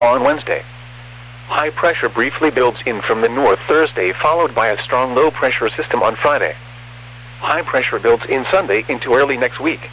On Wednesday, high pressure briefly builds in from the north Thursday, followed by a strong low pressure system on Friday. High pressure builds in Sunday into early next week.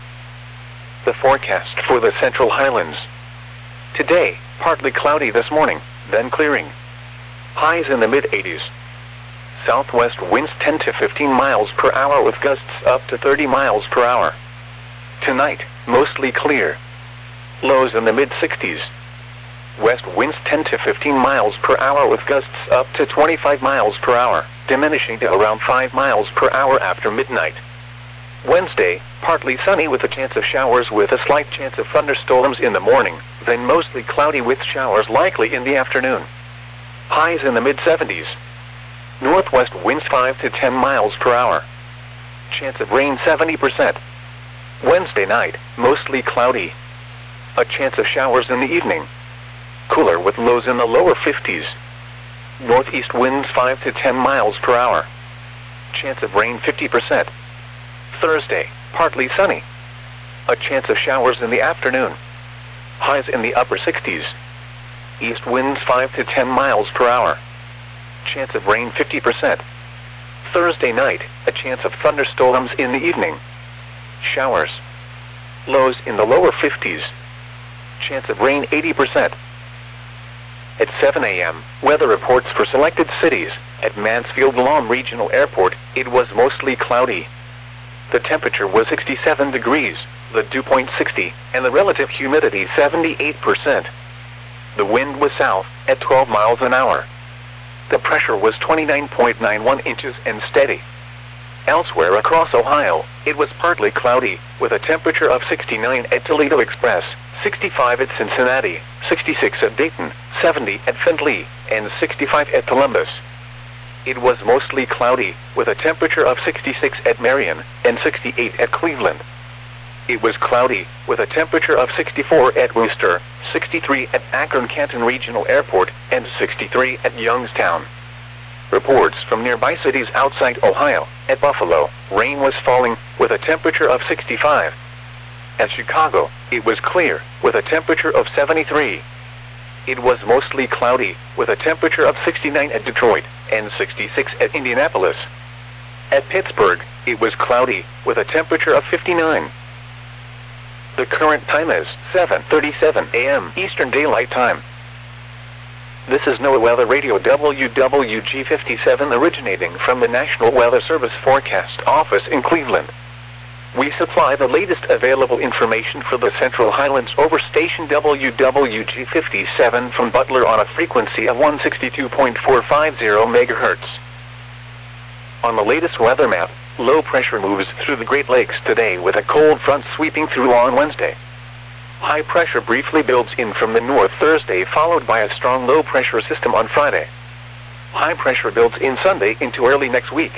The forecast for the Central Highlands. Today, partly cloudy this morning, then clearing. Highs in the mid-80s. Southwest winds 10 to 15 miles per hour with gusts up to 30 miles per hour. Tonight, mostly clear. Lows in the mid-60s. West winds 10 to 15 miles per hour with gusts up to 25 miles per hour, diminishing to around 5 miles per hour after midnight. Wednesday, partly sunny with a chance of showers with a slight chance of thunderstorms in the morning, then mostly cloudy with showers likely in the afternoon. Highs in the mid-70s. Northwest winds 5 to 10 miles per hour. Chance of rain 70%. Wednesday night, mostly cloudy. A chance of showers in the evening. Cooler with lows in the lower 50s. Northeast winds 5 to 10 miles per hour. Chance of rain 50%. Thursday, partly sunny. A chance of showers in the afternoon. Highs in the upper 60s. East winds 5 to 10 miles per hour. Chance of rain 50%. Thursday night, a chance of thunderstorms in the evening. Showers. Lows in the lower 50s. Chance of rain 80%. At 7 a.m., weather reports for selected cities. At Mansfield Lawn Regional Airport, it was mostly cloudy. The temperature was 67 degrees, the dew point 60, and the relative humidity 78%. The wind was south, at 12 miles an hour. The pressure was 29.91 inches and steady. Elsewhere across Ohio, it was partly cloudy, with a temperature of 69 at Toledo Express, 65 at Cincinnati, 66 at Dayton, 70 at Findlay, and 65 at Columbus. It was mostly cloudy, with a temperature of 66 at Marion, and 68 at Cleveland. It was cloudy, with a temperature of 64 at Worcester, 63 at Akron-Canton Regional Airport, and 63 at Youngstown. Reports from nearby cities outside Ohio. At Buffalo, rain was falling, with a temperature of 65. At Chicago, it was clear, with a temperature of 73. It was mostly cloudy, with a temperature of 69 at Detroit, and 66 at Indianapolis. At Pittsburgh, it was cloudy, with a temperature of 59. The current time is 7:37 a.m. Eastern Daylight Time. This is NOAA Weather Radio WWG57 originating from the National Weather Service Forecast Office in Cleveland. We supply the latest available information for the Central Highlands over station WWG57 from Butler on a frequency of 162.450 MHz. On the latest weather map, low pressure moves through the Great Lakes today with a cold front sweeping through on Wednesday. High pressure briefly builds in from the north Thursday, followed by a strong low pressure system on Friday. High pressure builds in Sunday into early next week.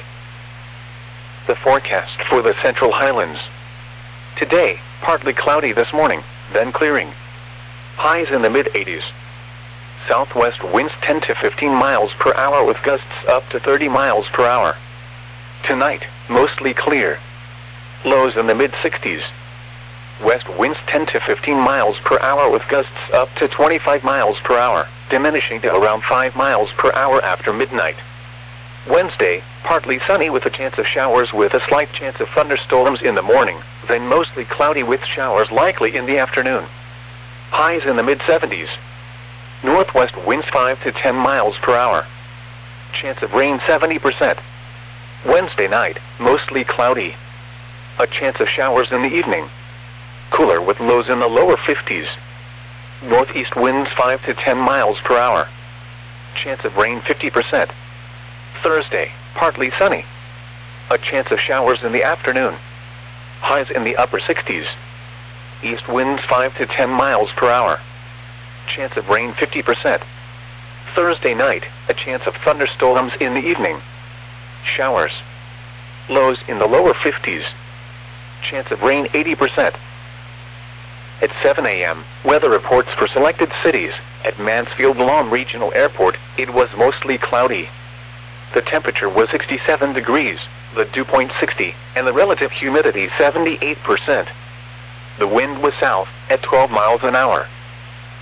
The forecast for the Central Highlands. Today, partly cloudy this morning, then clearing. Highs in the mid-80s. Southwest winds 10 to 15 miles per hour with gusts up to 30 miles per hour. Tonight, mostly clear. Lows in the mid-60s. West winds 10 to 15 miles per hour with gusts up to 25 miles per hour, diminishing to around 5 miles per hour after midnight. Wednesday, partly sunny with a chance of showers with a slight chance of thunderstorms in the morning, then mostly cloudy with showers likely in the afternoon. Highs in the mid-70s. Northwest winds 5 to 10 miles per hour. Chance of rain 70%. Wednesday night, mostly cloudy. A chance of showers in the evening. Cooler with lows in the lower 50s. Northeast winds 5 to 10 miles per hour. Chance of rain 50%. Thursday, partly sunny. A chance of showers in the afternoon. Highs in the upper 60s. East winds 5 to 10 miles per hour. Chance of rain 50%. Thursday night, a chance of thunderstorms in the evening. Showers. Lows in the lower 50s. Chance of rain 80%. At 7 a.m., weather reports for selected cities. At Mansfield Lawn Regional Airport, it was mostly cloudy. The temperature was 67 degrees, the dew point 60, and the relative humidity 78%. The wind was south, at 12 miles an hour.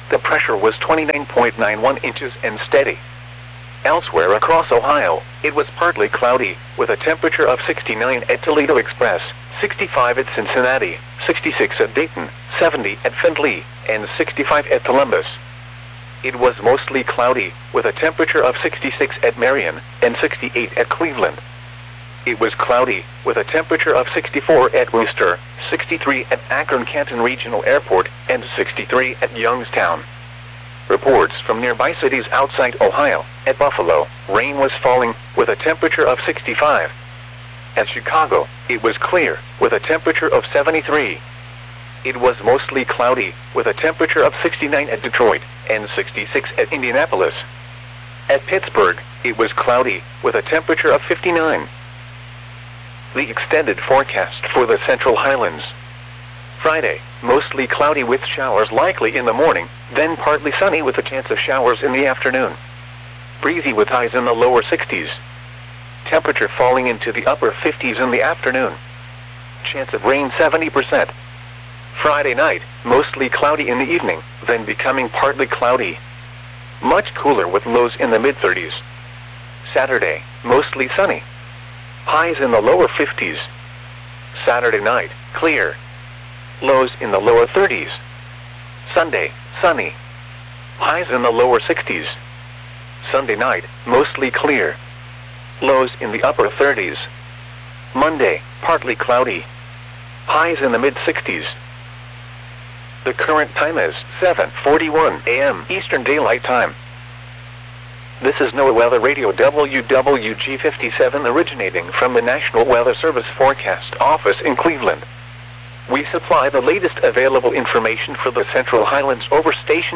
The pressure was 29.91 inches and steady. Elsewhere across Ohio, it was partly cloudy, with a temperature of 69 at Toledo Express, 65 at Cincinnati, 66 at Dayton, 70 at Findlay, and 65 at Columbus. It was mostly cloudy, with a temperature of 66 at Marion, and 68 at Cleveland. It was cloudy, with a temperature of 64 at Worcester, 63 at Akron-Canton Regional Airport, and 63 at Youngstown. Reports from nearby cities outside Ohio. At Buffalo, rain was falling, with a temperature of 65. At Chicago, it was clear, with a temperature of 73. It was mostly cloudy, with a temperature of 69 at Detroit, and 66 at Indianapolis. At Pittsburgh, it was cloudy, with a temperature of 59. The extended forecast for the Central Highlands. Friday, mostly cloudy with showers likely in the morning, then partly sunny with a chance of showers in the afternoon. Breezy with highs in the lower 60s. Temperature falling into the upper 50s in the afternoon. Chance of rain 70%. Friday night, mostly cloudy in the evening, then becoming partly cloudy. Much cooler with lows in the mid-30s. Saturday, mostly sunny. Highs in the lower 50s. Saturday night, clear. Lows in the lower 30s. Sunday, sunny. Highs in the lower 60s. Sunday night, mostly clear. Lows in the upper 30s. Monday, partly cloudy. Highs in the mid-60s. The current time is 7:41 a.m. Eastern Daylight Time. This is NOAA Weather Radio WWG57 originating from the National Weather Service Forecast Office in Cleveland. We supply the latest available information for the Central Highlands over station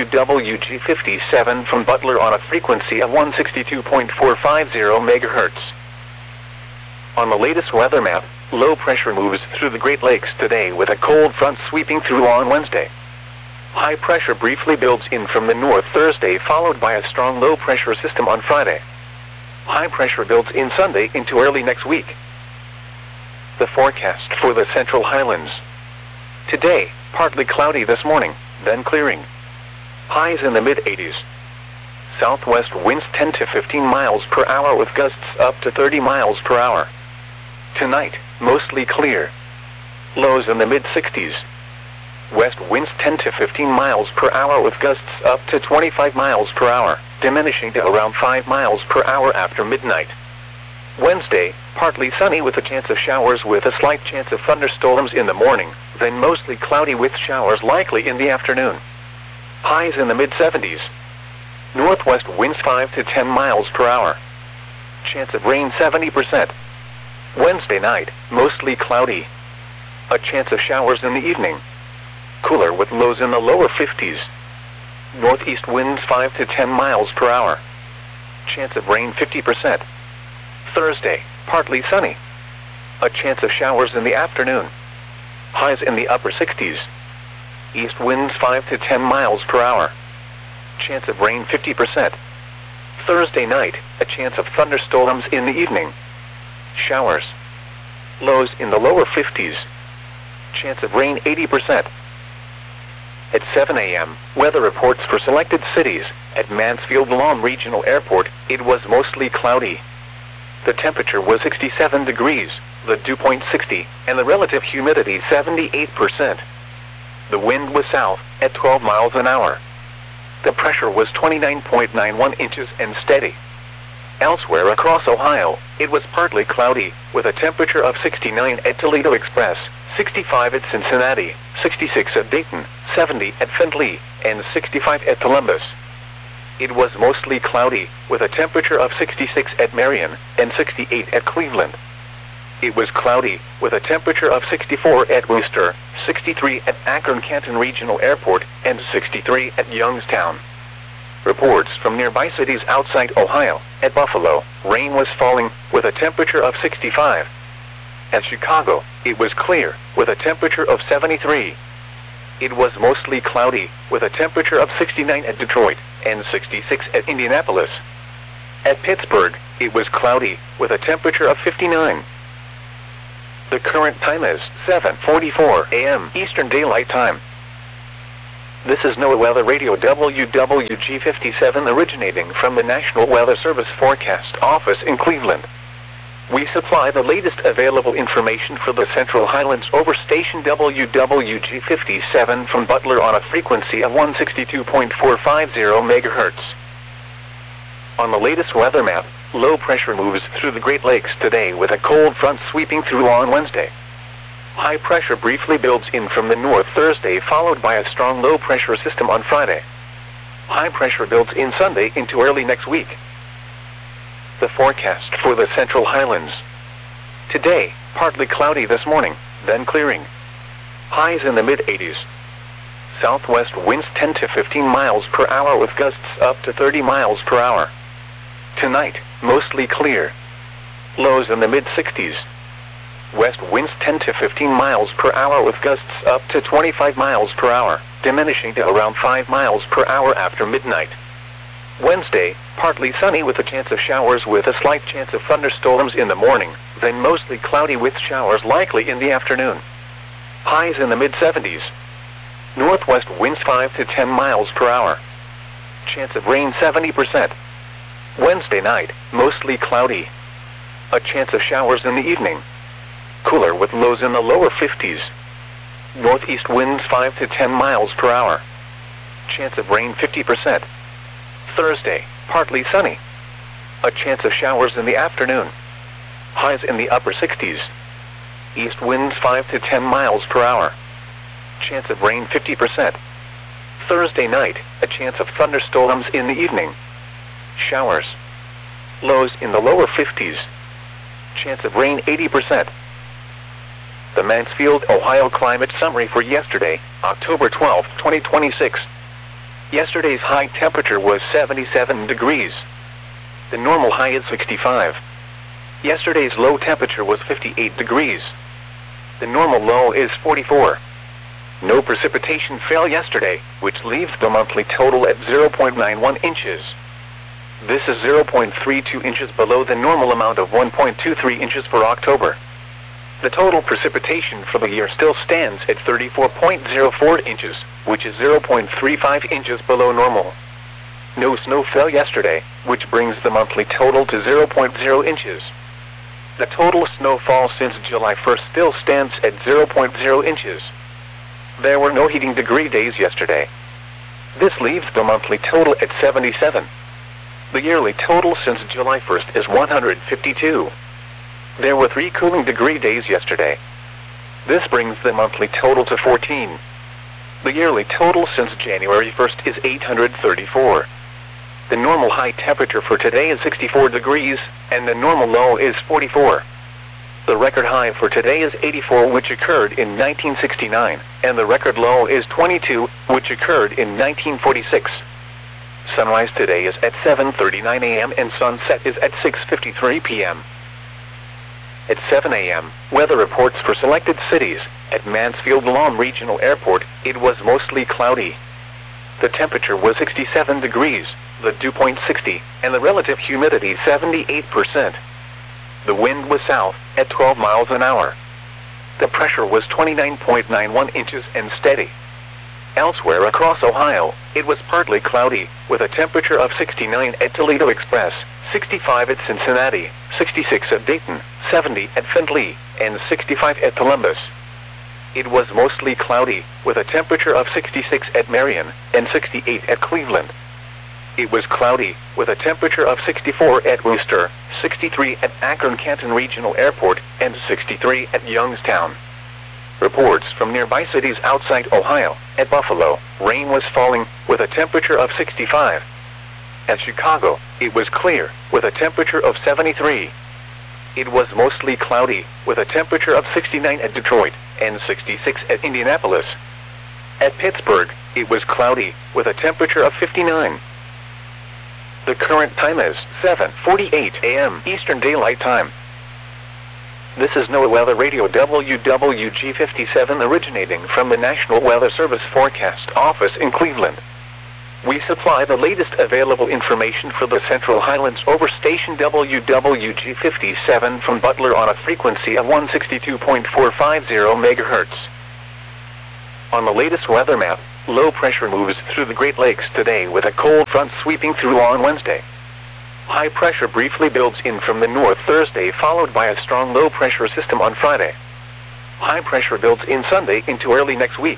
WWG57 from Butler on a frequency of 162.450 MHz. On the latest weather map, low pressure moves through the Great Lakes today with a cold front sweeping through on Wednesday. High pressure briefly builds in from the north Thursday, followed by a strong low pressure system on Friday. High pressure builds in Sunday into early next week. The forecast for the Central Highlands. Today, partly cloudy this morning, then clearing. Highs in the mid-80s. Southwest winds 10 to 15 miles per hour with gusts up to 30 miles per hour. Tonight, mostly clear. Lows in the mid-60s. West winds 10 to 15 miles per hour with gusts up to 25 miles per hour, diminishing to around 5 miles per hour after midnight. Wednesday, partly sunny with a chance of showers with a slight chance of thunderstorms in the morning, then mostly cloudy with showers likely in the afternoon. Highs in the mid-70s. Northwest winds 5 to 10 miles per hour. Chance of rain 70%. Wednesday night, mostly cloudy. A chance of showers in the evening. Cooler with lows in the lower 50s. Northeast winds 5 to 10 miles per hour. Chance of rain 50%. Thursday, partly sunny. A chance of showers in the afternoon. Highs in the upper 60s. East winds 5 to 10 miles per hour. Chance of rain 50%. Thursday night, a chance of thunderstorms in the evening. Showers. Lows in the lower 50s. Chance of rain 80%. At 7 a.m., weather reports for selected cities. At Mansfield Lawn Regional Airport, it was mostly cloudy. The temperature was 67 degrees, the dew point 60, and the relative humidity 78%. The wind was south, at 12 miles an hour. The pressure was 29.91 inches and steady. Elsewhere across Ohio, it was partly cloudy, with a temperature of 69 at Toledo Express, 65 at Cincinnati, 66 at Dayton, 70 at Findlay, and 65 at Columbus. It was mostly cloudy, with a temperature of 66 at Marion, and 68 at Cleveland. It was cloudy, with a temperature of 64 at Worcester, 63 at Akron-Canton Regional Airport, and 63 at Youngstown. Reports from nearby cities outside Ohio. At Buffalo, rain was falling, with a temperature of 65. At Chicago, it was clear, with a temperature of 73. It was mostly cloudy, with a temperature of 69 at Detroit, and 66 at Indianapolis. At Pittsburgh, it was cloudy, with a temperature of 59. The current time is 7:44 a.m. Eastern Daylight Time. This is NOAA Weather Radio WWG57 originating from the National Weather Service Forecast Office in Cleveland. We supply the latest available information for the Central Highlands over station WWG57 from Butler on a frequency of 162.450 MHz. On the latest weather map, low pressure moves through the Great Lakes today with a cold front sweeping through on Wednesday. High pressure briefly builds in from the north Thursday, followed by a strong low pressure system on Friday. High pressure builds in Sunday into early next week. The forecast for the Central Highlands. Today, partly cloudy this morning, then clearing. Highs in the mid-80s. Southwest winds 10 to 15 miles per hour with gusts up to 30 miles per hour. Tonight, mostly clear. Lows in the mid-60s. West winds 10 to 15 miles per hour with gusts up to 25 miles per hour, diminishing to around 5 miles per hour after midnight. Wednesday, partly sunny with a chance of showers with a slight chance of thunderstorms in the morning, then mostly cloudy with showers likely in the afternoon. Highs in the mid-70s. Northwest winds 5 to 10 miles per hour. Chance of rain 70%. Wednesday night, mostly cloudy. A chance of showers in the evening. Cooler with lows in the lower 50s. Northeast winds 5 to 10 miles per hour. Chance of rain 50%. Thursday, partly sunny. A chance of showers in the afternoon. Highs in the upper 60s. East winds 5 to 10 miles per hour. Chance of rain 50%. Thursday night, a chance of thunderstorms in the evening. Showers. Lows in the lower 50s. Chance of rain 80%. The Mansfield, Ohio climate summary for yesterday, October 12, 2026. Yesterday's high temperature was 77 degrees. The normal high is 65. Yesterday's low temperature was 58 degrees. The normal low is 44. No precipitation fell yesterday, which leaves the monthly total at 0.91 inches. This is 0.32 inches below the normal amount of 1.23 inches for October. The total precipitation for the year still stands at 34.04 inches, which is 0.35 inches below normal. No snow fell yesterday, which brings the monthly total to 0.0 inches. The total snowfall since July 1st still stands at 0.0 inches. There were no heating degree days yesterday. This leaves the monthly total at 77. The yearly total since July 1st is 152. There were 3 cooling degree days yesterday. This brings the monthly total to 14. The yearly total since January 1st is 834. The normal high temperature for today is 64 degrees, and the normal low is 44. The record high for today is 84, which occurred in 1969, and the record low is 22, which occurred in 1946. Sunrise today is at 7:39 a.m. and sunset is at 6:53 p.m. At 7 a.m., weather reports for selected cities. At Mansfield Lawn Regional Airport, it was mostly cloudy. The temperature was 67 degrees, the dew point 60, and the relative humidity 78%. The wind was south, at 12 miles an hour. The pressure was 29.91 inches and steady. Elsewhere across Ohio, it was partly cloudy, with a temperature of 69 at Toledo Express, 65 at Cincinnati, 66 at Dayton, 70 at Findlay, and 65 at Columbus. It was mostly cloudy, with a temperature of 66 at Marion, and 68 at Cleveland. It was cloudy, with a temperature of 64 at Worcester, 63 at Akron-Canton Regional Airport, and 63 at Youngstown. Reports from nearby cities outside Ohio. At Buffalo, rain was falling, with a temperature of 65. At Chicago, it was clear, with a temperature of 73. It was mostly cloudy, with a temperature of 69 at Detroit, and 66 at Indianapolis. At Pittsburgh, it was cloudy, with a temperature of 59. The current time is 7:48 a.m. Eastern Daylight Time. This is NOAA Weather Radio WWG57 originating from the National Weather Service Forecast Office in Cleveland. We supply the latest available information for the Central Highlands over station WWG57 from Butler on a frequency of 162.450 MHz. On the latest weather map, Low pressure moves through the Great Lakes today with a cold front sweeping through on Wednesday. High pressure briefly builds in from the north Thursday, followed by a strong low pressure system on Friday. High pressure builds in Sunday into early next week.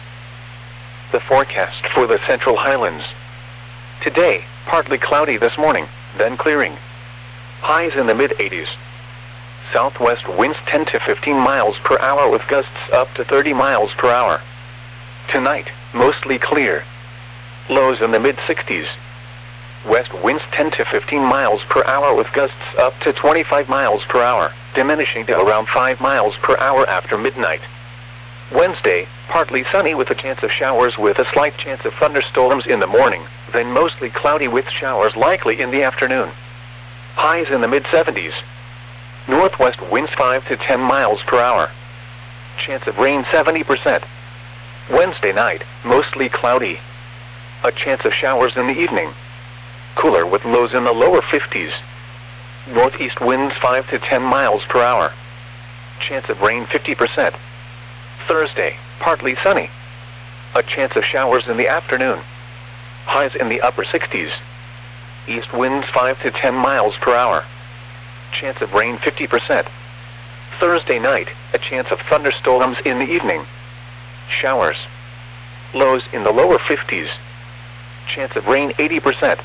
The forecast for the Central Highlands. Today, partly cloudy this morning, then clearing. Highs in the mid-80s. Southwest winds 10 to 15 miles per hour with gusts up to 30 miles per hour. Tonight, mostly clear. Lows in the mid-60s. West winds 10 to 15 miles per hour with gusts up to 25 miles per hour, diminishing to around 5 miles per hour after midnight. Wednesday, partly sunny with a chance of showers with a slight chance of thunderstorms in the morning, then mostly cloudy with showers likely in the afternoon. Highs in the mid-70s. Northwest winds 5 to 10 miles per hour. Chance of rain 70%. Wednesday night, mostly cloudy. A chance of showers in the evening. Cooler with lows in the lower 50s. Northeast winds 5 to 10 miles per hour. Chance of rain 50%. Thursday, partly sunny. A chance of showers in the afternoon. Highs in the upper 60s. East winds 5 to 10 miles per hour. Chance of rain 50%. Thursday night, a chance of thunderstorms in the evening. Showers. Lows in the lower 50s. Chance of rain 80%.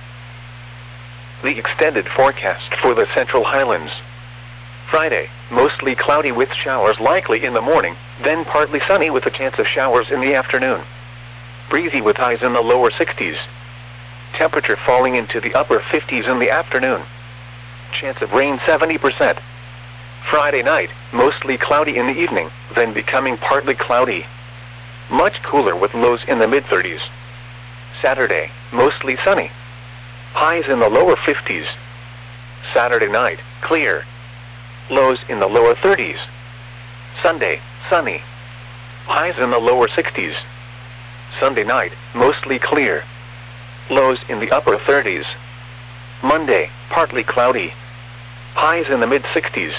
The extended forecast for the Central Highlands. Friday, mostly cloudy with showers likely in the morning, then partly sunny with a chance of showers in the afternoon. Breezy with highs in the lower 60s. Temperature falling into the upper 50s in the afternoon. Chance of rain 70%. Friday night, mostly cloudy in the evening, then becoming partly cloudy. Much cooler with lows in the mid-30s. Saturday, mostly sunny. Highs in the lower 50s. Saturday night, clear. Lows in the lower 30s. Sunday, sunny. Highs in the lower 60s. Sunday night, mostly clear. Lows in the upper 30s. Monday, partly cloudy. Highs in the mid-60s.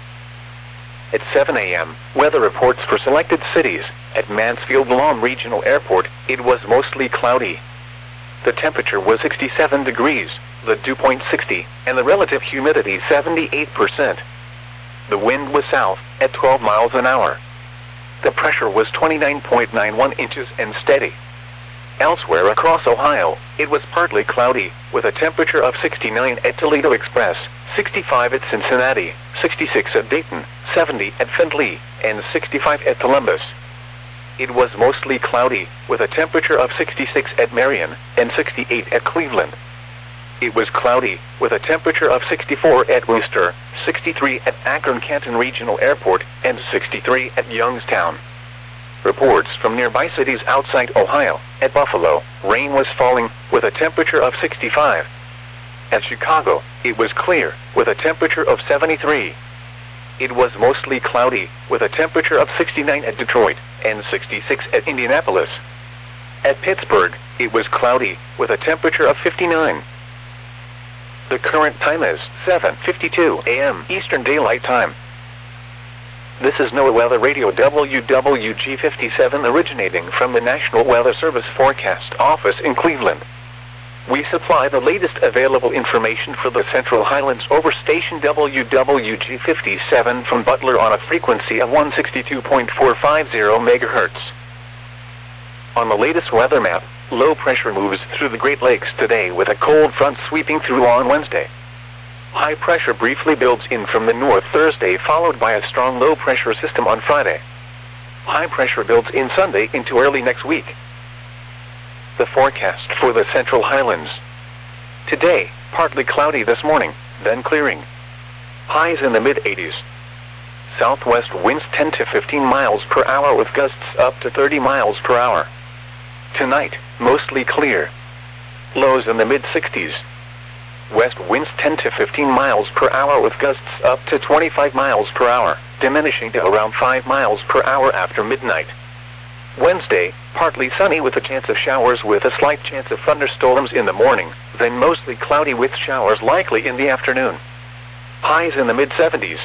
At 7 a.m., weather reports for selected cities. At Mansfield-Lom Regional Airport, it was mostly cloudy. The temperature was 67 degrees, the dew point 60, and the relative humidity 78%. The wind was south, at 12 miles an hour. The pressure was 29.91 inches and steady. Elsewhere across Ohio, it was partly cloudy, with a temperature of 69 at Toledo Express, 65 at Cincinnati, 66 at Dayton, 70 at Findlay, and 65 at Columbus. It was mostly cloudy, with a temperature of 66 at Marion, and 68 at Cleveland. It was cloudy, with a temperature of 64 at Worcester, 63 at Akron-Canton Regional Airport, and 63 at Youngstown. Reports from nearby cities outside Ohio. At Buffalo, rain was falling, with a temperature of 65. At Chicago, it was clear, with a temperature of 73. It was mostly cloudy, with a temperature of 69 at Detroit, and 66 at Indianapolis. At Pittsburgh, it was cloudy, with a temperature of 59. The current time is 7:52 a.m. Eastern Daylight Time. This is NOAA Weather Radio WWG57 originating from the National Weather Service Forecast Office in Cleveland. We supply the latest available information for the Central Highlands over station WWG57 from Butler on a frequency of 162.450 MHz. On the latest weather map, low pressure moves through the Great Lakes today with a cold front sweeping through on Wednesday. High pressure briefly builds in from the north Thursday, followed by a strong low pressure system on Friday. High pressure builds in Sunday into early next week. The forecast for the Central Highlands. Today, partly cloudy this morning, then clearing. Highs in the mid-80s. Southwest winds 10 to 15 miles per hour with gusts up to 30 miles per hour. Tonight, mostly clear. Lows in the mid-60s. West winds 10 to 15 miles per hour with gusts up to 25 miles per hour, diminishing to around 5 miles per hour after midnight. Wednesday, partly sunny with a chance of showers with a slight chance of thunderstorms in the morning, then mostly cloudy with showers likely in the afternoon. Highs in the mid-70s.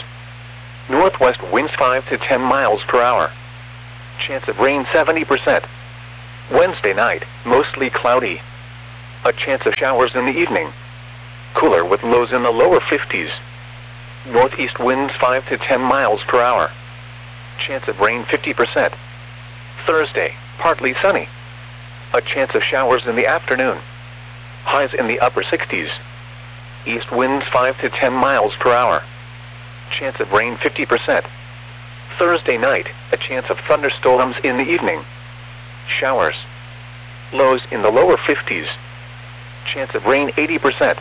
Northwest winds 5 to 10 miles per hour. Chance of rain 70%. Wednesday night, mostly cloudy. A chance of showers in the evening. Cooler with lows in the lower 50s. Northeast winds 5 to 10 miles per hour. Chance of rain 50%. Thursday, partly sunny. A chance of showers in the afternoon. Highs in the upper 60s. East winds 5 to 10 miles per hour. Chance of rain 50%. Thursday night, a chance of thunderstorms in the evening. Showers. Lows in the lower 50s. Chance of rain 80%.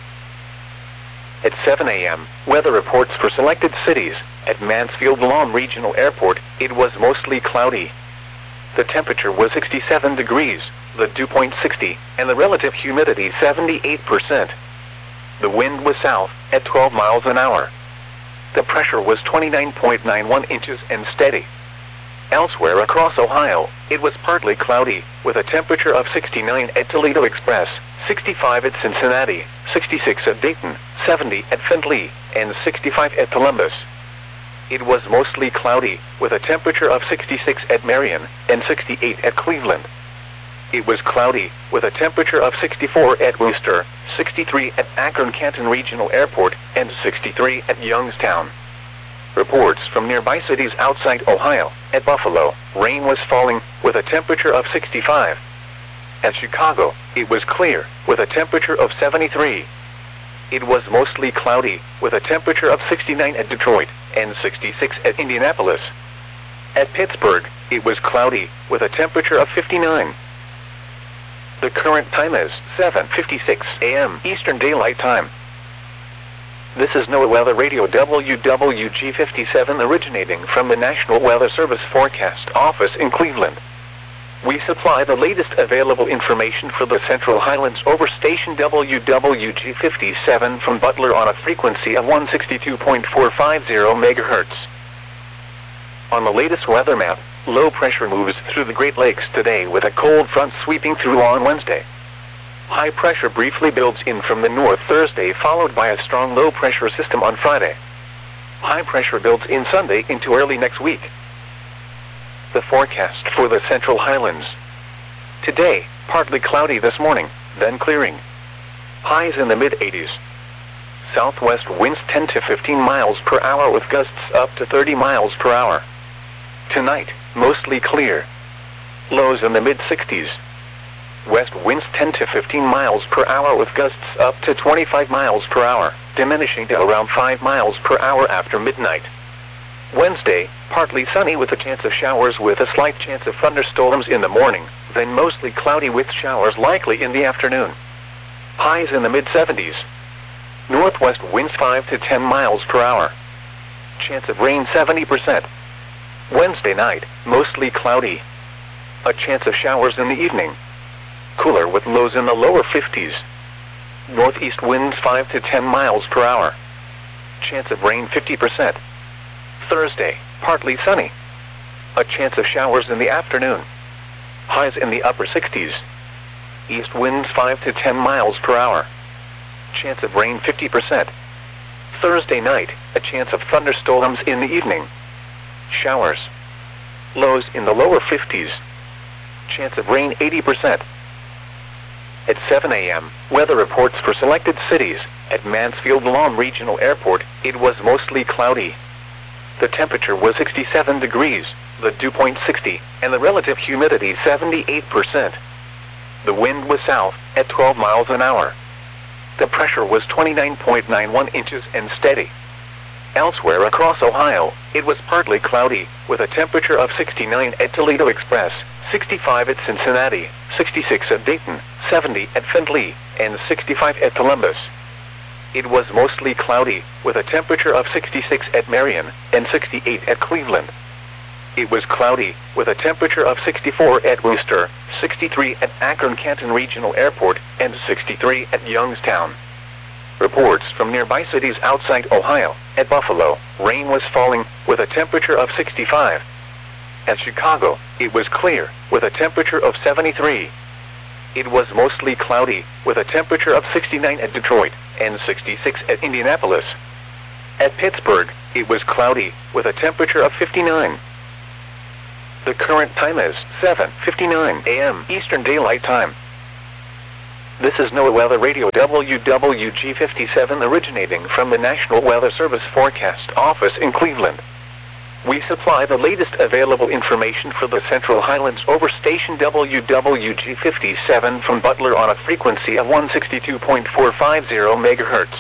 At 7 a.m., weather reports for selected cities. At Mansfield Lawn Regional Airport, it was mostly cloudy. The temperature was 67 degrees, the dew point 60, and the relative humidity 78%. The wind was south, at 12 miles an hour. The pressure was 29.91 inches and steady. Elsewhere across Ohio, it was partly cloudy, with a temperature of 69 at Toledo Express, 65 at Cincinnati, 66 at Dayton, 70 at Findlay, and 65 at Columbus. It was mostly cloudy, with a temperature of 66 at Marion, and 68 at Cleveland. It was cloudy, with a temperature of 64 at Worcester, 63 at Akron-Canton Regional Airport, and 63 at Youngstown. Reports from nearby cities outside Ohio. At Buffalo, rain was falling, with a temperature of 65. At Chicago, it was clear, with a temperature of 73. It was mostly cloudy, with a temperature of 69 at Detroit, and 66 at Indianapolis. At Pittsburgh, it was cloudy, with a temperature of 59. The current time is 7:56 a.m. Eastern Daylight Time. This is NOAA Weather Radio WWG57 originating from the National Weather Service Forecast Office in Cleveland. We supply the latest available information for the Central Highlands over station WWG57 from Butler on a frequency of 162.450 MHz. On the latest weather map, low pressure moves through the Great Lakes today with a cold front sweeping through on Wednesday. High pressure briefly builds in from the north Thursday, followed by a strong low pressure system on Friday. High pressure builds in Sunday into early next week. The forecast for the Central Highlands. Today, partly cloudy this morning, then clearing. Highs in the mid-80s. Southwest winds 10 to 15 miles per hour with gusts up to 30 miles per hour. Tonight, mostly clear. Lows in the mid-60s. West winds 10 to 15 miles per hour with gusts up to 25 miles per hour, diminishing to around 5 miles per hour after midnight. Wednesday, partly sunny with a chance of showers with a slight chance of thunderstorms in the morning, then mostly cloudy with showers likely in the afternoon. Highs in the mid-70s. Northwest winds 5 to 10 miles per hour. Chance of rain 70%. Wednesday night, mostly cloudy. A chance of showers in the evening. Cooler with lows in the lower 50s. Northeast winds 5 to 10 miles per hour. Chance of rain 50%. Thursday, partly sunny. A chance of showers in the afternoon. Highs in the upper 60s. East winds 5 to 10 miles per hour. Chance of rain 50%. Thursday night, a chance of thunderstorms in the evening. Showers. Lows in the lower 50s. Chance of rain 80%. At 7 a.m., weather reports for selected cities. At Mansfield Lawn Regional Airport, it was mostly cloudy. The temperature was 67 degrees, the dew point 60, and the relative humidity 78%. The wind was south, at 12 miles an hour. The pressure was 29.91 inches and steady. Elsewhere across Ohio, it was partly cloudy, with a temperature of 69 at Toledo Express, 65 at Cincinnati, 66 at Dayton, 70 at Findlay, and 65 at Columbus. It was mostly cloudy, with a temperature of 66 at Marion, and 68 at Cleveland. It was cloudy, with a temperature of 64 at Worcester, 63 at Akron-Canton Regional Airport, and 63 at Youngstown. Reports from nearby cities outside Ohio. At Buffalo, rain was falling, with a temperature of 65. At Chicago, it was clear, with a temperature of 73. It was mostly cloudy, with a temperature of 69 at Detroit, and 66 at Indianapolis. At Pittsburgh, it was cloudy, with a temperature of 59. The current time is 7:59 a.m. Eastern Daylight Time. This is NOAA Weather Radio WWG57 originating from the National Weather Service Forecast Office in Cleveland. We supply the latest available information for the Central Highlands over station WWG57 from Butler on a frequency of 162.450 MHz.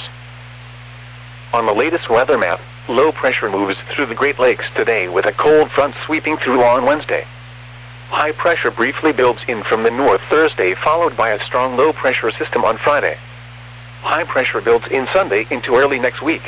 On the latest weather map, low pressure moves through the Great Lakes today with a cold front sweeping through on Wednesday. High pressure briefly builds in from the north Thursday, followed by a strong low pressure system on Friday. High pressure builds in Sunday into early next week.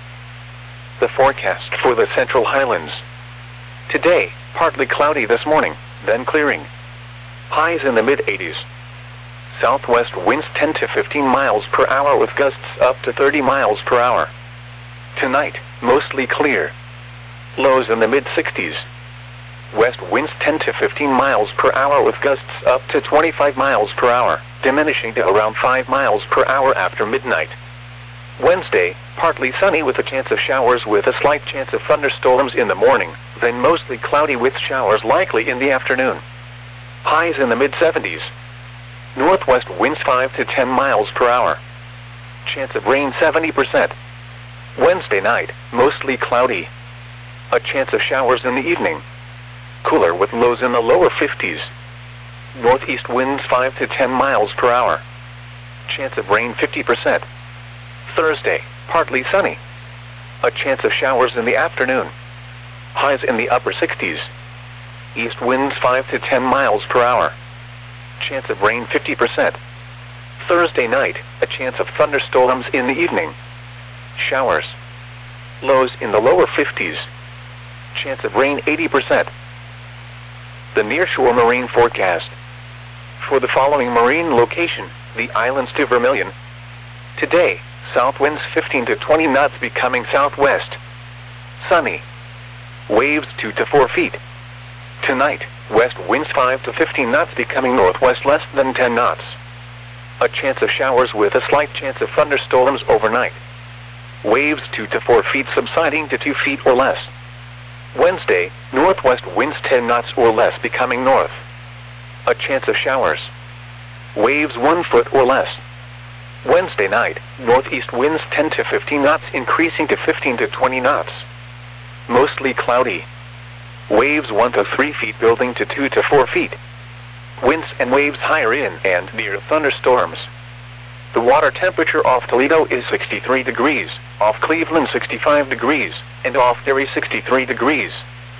The forecast for the Central Highlands. Today, partly cloudy this morning, then clearing. Highs in the mid-80s. Southwest winds 10 to 15 miles per hour with gusts up to 30 miles per hour. Tonight, mostly clear. Lows in the mid-60s. West winds 10 to 15 miles per hour with gusts up to 25 miles per hour, diminishing to around 5 miles per hour after midnight. Wednesday, partly sunny with a chance of showers with a slight chance of thunderstorms in the morning, then mostly cloudy with showers likely in the afternoon. Highs in the mid-70s. Northwest winds 5 to 10 miles per hour. Chance of rain 70%. Wednesday night, mostly cloudy. A chance of showers in the evening. Cooler with lows in the lower 50s. Northeast winds 5 to 10 miles per hour. Chance of rain 50%. Thursday, partly sunny. A chance of showers in the afternoon. Highs in the upper 60s. East winds 5 to 10 miles per hour. Chance of rain 50%. Thursday night, a chance of thunderstorms in the evening. Showers. Lows in the lower 50s. Chance of rain 80%. The nearshore marine forecast. For the following marine location, the islands to Vermilion. Today, south winds 15 to 20 knots becoming southwest. Sunny. Waves 2 to 4 feet. Tonight, west winds 5 to 15 knots becoming northwest less than 10 knots. A chance of showers with a slight chance of thunderstorms overnight. Waves 2 to 4 feet subsiding to 2 feet or less. Wednesday, northwest winds 10 knots or less becoming north. A chance of showers. Waves 1 foot or less. Wednesday night, northeast winds 10 to 15 knots increasing to 15 to 20 knots. Mostly cloudy. Waves 1 to 3 feet building to 2 to 4 feet. Winds and waves higher in and near thunderstorms. The water temperature off Toledo is 63 degrees, off Cleveland 65 degrees, and off Erie 63 degrees.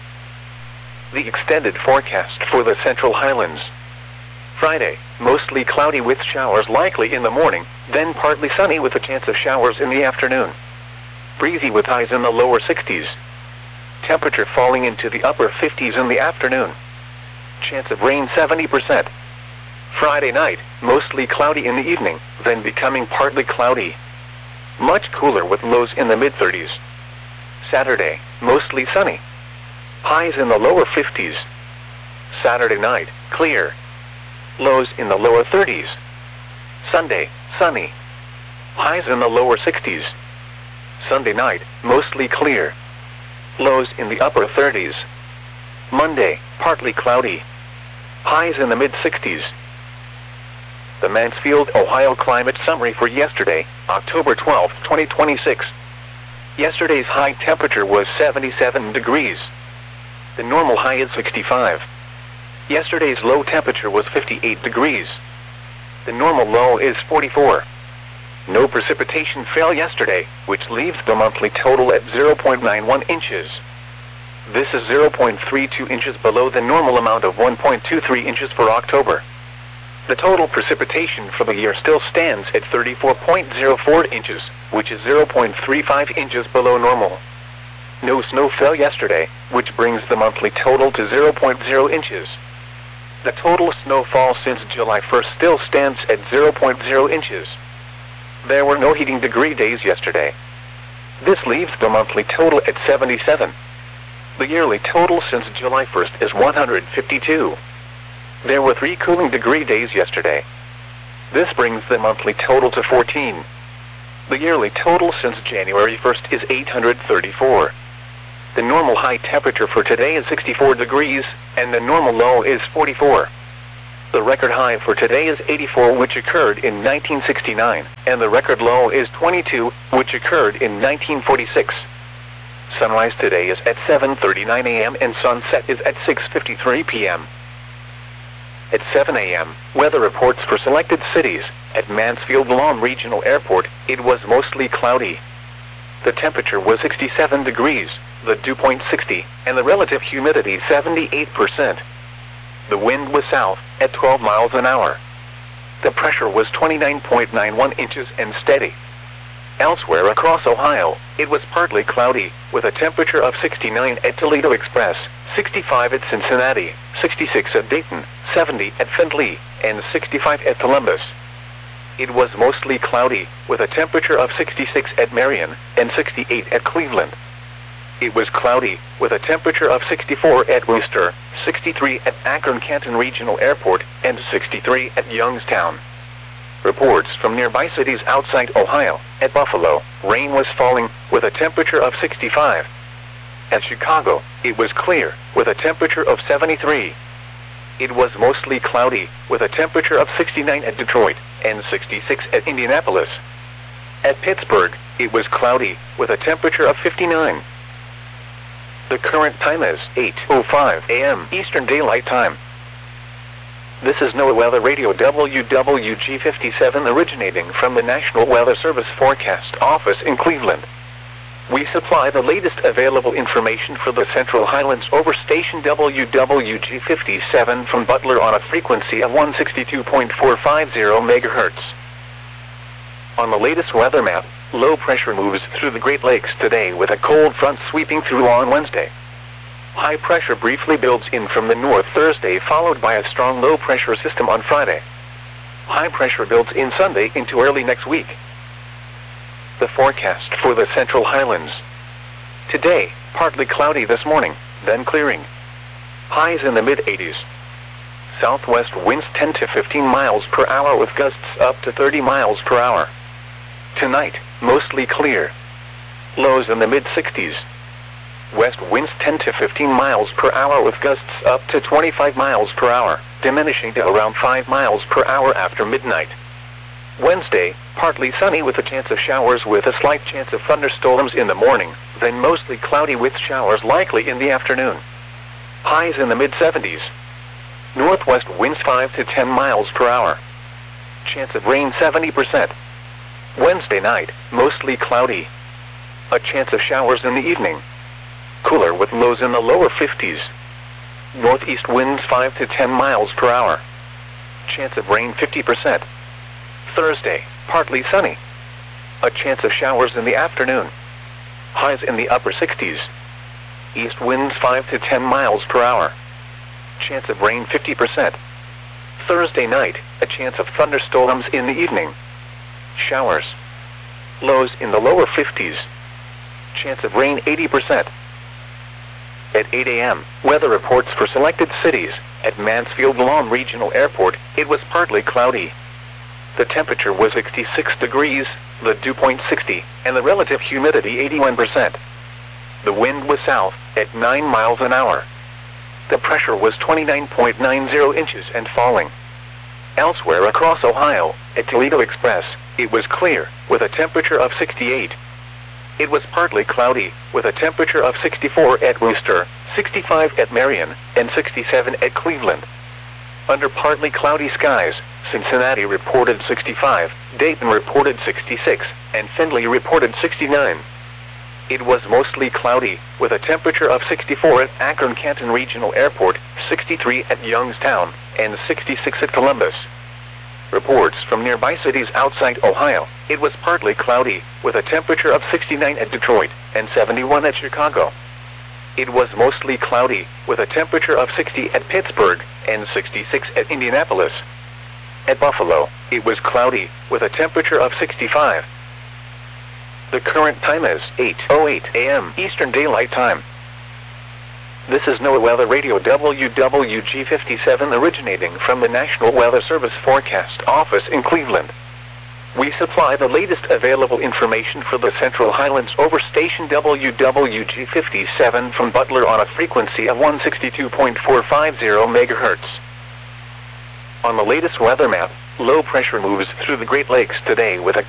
The extended forecast for the Central Highlands. Friday, mostly cloudy with showers likely in the morning, then partly sunny with a chance of showers in the afternoon. Breezy with highs in the lower 60s. Temperature falling into the upper 50s in the afternoon. Chance of rain 70%. Friday night, mostly cloudy in the evening, then becoming partly cloudy. Much cooler with lows in the mid-30s. Saturday, mostly sunny. Highs in the lower 50s. Saturday night, clear. Lows in the lower 30s. Sunday, sunny. Highs in the lower 60s. Sunday night, mostly clear. Lows in the upper 30s. Monday, partly cloudy. Highs in the mid-60s. The Mansfield, Ohio climate summary for yesterday, October 12, 2026. Yesterday's high temperature was 77 degrees. The normal high is 65. Yesterday's low temperature was 58 degrees. The normal low is 44. No precipitation fell yesterday, which leaves the monthly total at 0.91 inches. This is 0.32 inches below the normal amount of 1.23 inches for October. The total precipitation for the year still stands at 34.04 inches, which is 0.35 inches below normal. No snow fell yesterday, which brings the monthly total to 0.0 inches. The total snowfall since July 1st still stands at 0.0 inches. There were no heating degree days yesterday. This leaves the monthly total at 77. The yearly total since July 1st is 152. There were 3 cooling degree days yesterday. This brings the monthly total to 14. The yearly total since January 1st is 834. The normal high temperature for today is 64 degrees, and the normal low is 44. The record high for today is 84, which occurred in 1969, and the record low is 22, which occurred in 1946. Sunrise today is at 7:39 a.m. and sunset is at 6:53 p.m. At 7 a.m., weather reports for selected cities. At Mansfield Lawn Regional Airport, it was mostly cloudy. The temperature was 67 degrees, the dew point 60, and the relative humidity 78%. The wind was south, at 12 miles an hour. The pressure was 29.91 inches and steady. Elsewhere across Ohio, it was partly cloudy, with a temperature of 69 at Toledo Express, 65 at Cincinnati, 66 at Dayton, 70 at Findlay, and 65 at Columbus. It was mostly cloudy, with a temperature of 66 at Marion, and 68 at Cleveland. It was cloudy, with a temperature of 64 at Worcester, 63 at Akron-Canton Regional Airport, and 63 at Youngstown. Reports from nearby cities outside Ohio. At Buffalo, rain was falling, with a temperature of 65. At Chicago, it was clear, with a temperature of 73. It was mostly cloudy, with a temperature of 69 at Detroit, and 66 at Indianapolis. At Pittsburgh, it was cloudy, with a temperature of 59. The current time is 8:05 a.m. Eastern Daylight Time. This is NOAA Weather Radio WWG57 originating from the National Weather Service Forecast Office in Cleveland. We supply the latest available information for the Central Highlands over station WWG57 from Butler on a frequency of 162.450 MHz. On the latest weather map, low pressure moves through the Great Lakes today with a cold front sweeping through on Wednesday. High pressure briefly builds in from the north Thursday, followed by a strong low pressure system on Friday. High pressure builds in Sunday into early next week. The forecast for the Central Highlands. Today, partly cloudy this morning, then clearing. Highs in the mid-80s. Southwest winds 10 to 15 miles per hour with gusts up to 30 miles per hour. Tonight, mostly clear. Lows in the mid-60s. West winds 10 to 15 miles per hour with gusts up to 25 miles per hour, diminishing to around 5 miles per hour after midnight. Wednesday, partly sunny with a chance of showers with a slight chance of thunderstorms in the morning, then mostly cloudy with showers likely in the afternoon. Highs in the mid-70s. Northwest winds 5 to 10 miles per hour. Chance of rain 70%. Wednesday night, mostly cloudy. A chance of showers in the evening. Cooler with lows in the lower 50s. Northeast winds 5 to 10 miles per hour. Chance of rain 50%. Thursday, partly sunny. A chance of showers in the afternoon. Highs in the upper 60s. East winds 5 to 10 miles per hour. Chance of rain 50%. Thursday night, a chance of thunderstorms in the evening. Showers. Lows in the lower 50s. Chance of rain 80%. At 8 a.m., weather reports for selected cities. At Mansfield Lawn Regional Airport, it was partly cloudy. The temperature was 66 degrees, the dew point 60, and the relative humidity 81%. The wind was south, at 9 miles an hour. The pressure was 29.90 inches and falling. Elsewhere across Ohio, at Toledo Express, it was clear, with a temperature of 68. It was partly cloudy, with a temperature of 64 at Worcester, 65 at Marion, and 67 at Cleveland. Under partly cloudy skies, Cincinnati reported 65, Dayton reported 66, and Findlay reported 69. It was mostly cloudy, with a temperature of 64 at Akron-Canton Regional Airport, 63 at Youngstown, and 66 at Columbus. Reports from nearby cities outside Ohio, it was partly cloudy, with a temperature of 69 at Detroit, and 71 at Chicago. It was mostly cloudy, with a temperature of 60 at Pittsburgh, and 66 at Indianapolis. At Buffalo, it was cloudy, with a temperature of 65. The current time is 8:08 a.m. Eastern Daylight Time. This is NOAA Weather Radio WWG57 originating from the National Weather Service Forecast Office in Cleveland. We supply the latest available information for the Central Highlands over station WWG57 from Butler on a frequency of 162.450 MHz. On the latest weather map, low pressure moves through the Great Lakes today with a